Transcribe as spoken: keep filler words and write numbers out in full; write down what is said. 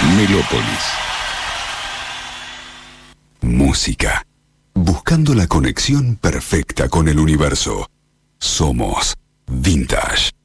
Melópolis. Música. Buscando la conexión perfecta con el universo. Somos Vintage.